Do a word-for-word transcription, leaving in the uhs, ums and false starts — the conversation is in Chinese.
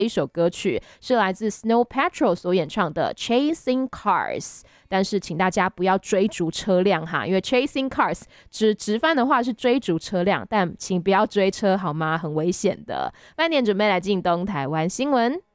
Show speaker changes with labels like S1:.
S1: 一首歌曲是来自 Snow Patrol 所演唱的 Chasing Cars， 但是请大家不要追逐车辆哈，因为 Chasing Cars 直直翻的话是追逐车辆，但请不要追车好吗？很危险的。饭点准备来进东台湾新闻。